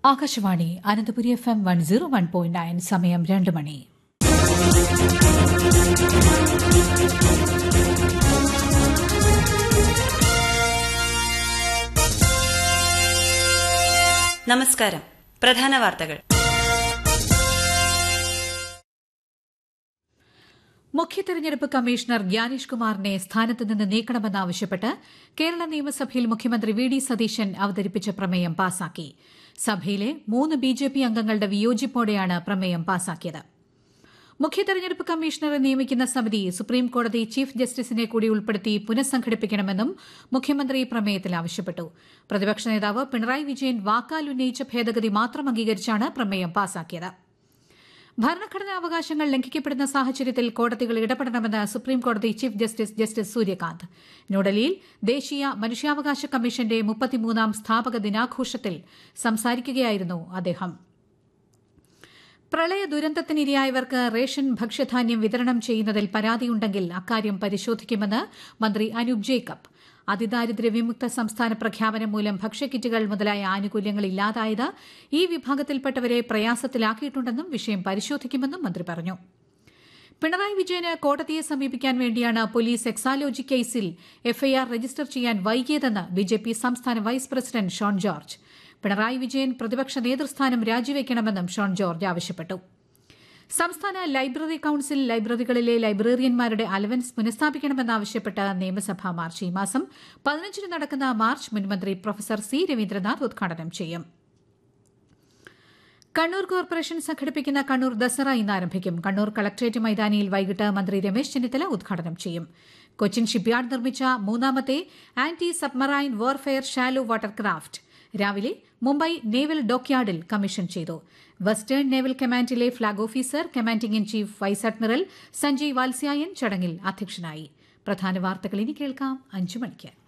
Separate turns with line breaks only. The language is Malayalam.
ആകാശവാണി അനന്തപുരി FM 101.9 സമയം 2 മണി.
നമസ്കാരം. പ്രധാന വാർത്തകൾ.
മുഖ്യ തെരഞ്ഞെടുപ്പ് കമ്മീഷണർ ഗ്യാനേഷ് കുമാറിനെ സ്ഥാനത്ത് നിന്ന് നീക്കണമെന്നാവശ്യപ്പെട്ട് കേരള നിയമസഭയിൽ മുഖ്യമന്ത്രി വി.ഡി. സതീശൻ അവതരിപ്പിച്ച പ്രമേയം പാസാക്കി. സഭയിലെ 3 BJP അംഗങ്ങളുടെ വിയോജിപ്പോടെയാണ് പ്രമേയം പാസാക്കിയത്. മുഖ്യ തെരഞ്ഞെടുപ്പ് കമ്മീഷണറെ നിയമിക്കുന്ന സമിതി സുപ്രീംകോടതി ചീഫ് ജസ്റ്റിസിനെ കൂടി ഉൾപ്പെടുത്തി പുനഃസംഘടിപ്പിക്കണമെന്നും മുഖ്യമന്ത്രി പ്രമേയത്തിൽ ആവശ്യപ്പെട്ടു. പ്രതിപക്ഷ നേതാവ് പിണറായി വിജയൻ വാക്കാൽ ഉന്നയിച്ച ഭേദഗതി മാത്രം അംഗീകരിച്ചാണ് പ്രമേയം പാസാക്കിയത്. ഭരണഘടനാ അവകാശങ്ങൾ ലംഘിക്കപ്പെടുന്ന സാഹചര്യത്തിൽ കോടതികൾ ഇടപെടണമെന്ന് സുപ്രീംകോടതി ചീഫ് ജസ്റ്റിസ് സൂര്യകാന്ത്. ന്യൂഡൽഹിയിൽ ദേശീയ മനുഷ്യാവകാശ കമ്മീഷന്റെ 33ാം സ്ഥാപക ദിനാഘോഷത്തിൽ സംസാരിക്കുകയായിരുന്നു അദ്ദേഹം. പ്രളയ ദുരന്തത്തിനിരയായവർക്ക് റേഷൻ ഭക്ഷ്യധാന്യം വിതരണം ചെയ്യുന്നതിൽ പരാതിയുണ്ടെങ്കിൽ അക്കാര്യം പരിശോധിക്കുമെന്ന് മന്ത്രി അനൂപ് ജേക്കബ്. അതിദാരിദ്ര്യ വിമുക്ത സംസ്ഥാന പ്രഖ്യാപനം മൂലം ഭക്ഷ്യക്കിറ്റുകൾ മുതലായ ആനുകൂല്യങ്ങൾ ഇല്ലാതായത് ഈ വിഭാഗത്തിൽപ്പെട്ടവരെ പ്രയാസത്തിലാക്കിയിട്ടുണ്ടെന്നും വിഷയം പരിശോധിക്കുമെന്നും മന്ത്രി പറഞ്ഞു. പിണറായി വിജയന് കോടതിയെ സമീപിക്കാൻ വേണ്ടിയാണ് പോലീസ് എക്സാലോജി കേസിൽ എഫ്ഐആർ രജിസ്റ്റർ ചെയ്യാൻ വൈകിയതെന്ന് BJP സംസ്ഥാന വൈസ് പ്രസിഡന്റ് ഷോൺ ജോർജ്. പിണറായി വിജയൻ പ്രതിപക്ഷ നേതൃസ്ഥാനം രാജിവെക്കണമെന്നും ഷോൺ ജോർജ് ആവശ്യപ്പെട്ടു. സംസ്ഥാന ലൈബ്രറി കൌൺസിൽ ലൈബ്രറികളിലെ ലൈബ്രറിയന്മാരുടെ അലവൻസ് പുനഃസ്ഥാപിക്കണമെന്നാവശ്യപ്പെട്ട് നിയമസഭാ മാർച്ച് ഈ മാസം 15 നടക്കുന്ന മാർച്ച് മുൻമന്ത്രി പ്രൊഫസർ സി രവീന്ദ്രനാഥ് ഉദ്ഘാടനം ചെയ്യും. കണ്ണൂർ കോർപ്പറേഷൻ സംഘടിപ്പിക്കുന്ന കണ്ണൂർ ദസറ ഇന്ന് ആരംഭിക്കും. കണ്ണൂർ കളക്ടറേറ്റ് മൈതാനിയിൽ വൈകിട്ട് മന്ത്രി രമേശ് ചെന്നിത്തല ഉദ്ഘാടനം ചെയ്യും. കൊച്ചിൻ ഷിപ്പ്യാർഡ് നിർമ്മിച്ച 3ാമത്തെ anti submarine warfare shallow water craft രാവിലെ മുംബൈ നേവൽ ഡോക്യാർഡിൽ കമ്മീഷൻ ചെയ്തു. Western naval കമാൻഡിലെ flag officer commanding in chief vice admiral Sanjay വാത്സ്യായൻ ചടങ്ങിൽ അധ്യക്ഷനായി. പ്രധാന വാർത്തകൾ ഇനി കേൾക്കാം 5 മണിക്ക്.